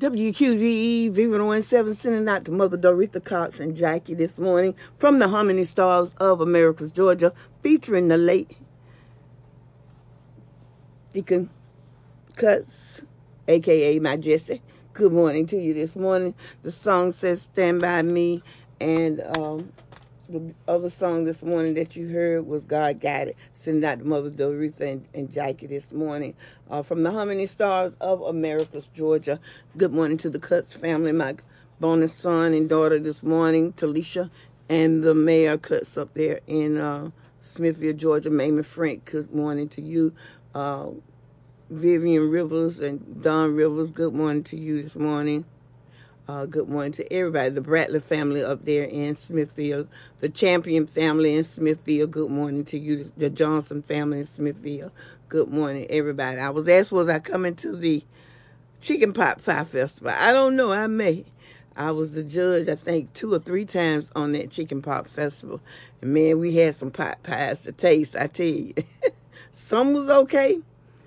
WQGE V117 sending out to Mother Doretha Cox and Jackie this morning from the Harmony Stars of Americus, Georgia, featuring the late Deacon Cuts, a.k.a. my Jesse. Good morning to you this morning. The song says Stand By Me, and the other song this morning that you heard was God Got It, sending out to Mother Doretha and Jackie this morning from the Harmony Stars of Americus, Georgia. Good morning to the Cuts family, my bonus son and daughter this morning, Talisha, and the mayor Cuts up there in Smithfield, Georgia, Mamie Frank. Good morning to you. Vivian Rivers and Don Rivers, good morning to you this morning. Good morning to everybody. The Bradley family up there in Smithfield. The Champion family in Smithfield. Good morning to you. The Johnson family in Smithfield. Good morning, everybody. I was asked, was I coming to the Chicken Pot Pie Festival? I don't know. I may. I was the judge, I think, 2 or 3 times on that Chicken Pot Festival. And, man, we had some pot pies to taste, I tell you. Some was okay.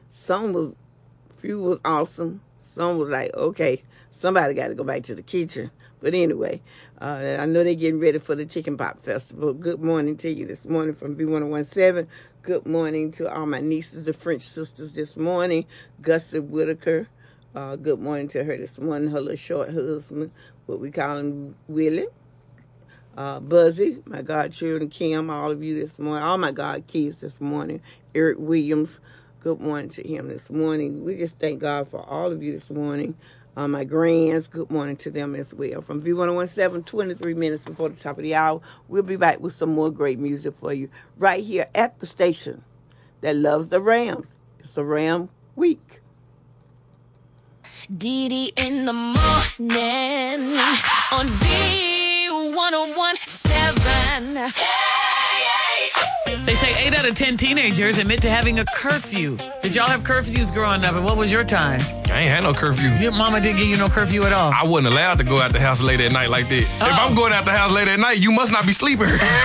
Few was awesome. Some was like, okay. Somebody got to go back to the kitchen. But anyway, I know they're getting ready for the Chicken Pop Festival. Good morning to you this morning from V117. Good morning to all my nieces, the French sisters this morning. Gussie Whitaker. Good morning to her this morning. Her little short husband, what we call him, Willie. Buzzy, my godchildren, Kim, all of you this morning. All my god kids this morning. Eric Williams. Good morning to him this morning. We just thank God for all of you this morning. My grands, good morning to them as well. From V117, 23 minutes before the top of the hour, we'll be back with some more great music for you right here at the station that loves the Rams. It's a Ram week. Dee Dee in the morning on V117. They say 8 out of 10 teenagers admit to having a curfew. Did y'all have curfews growing up, and what was your time? I ain't had no curfew. Your mama didn't give you no curfew at all? I wasn't allowed to go out the house late at night like that. If I'm going out the house late at night, you must not be sleeping.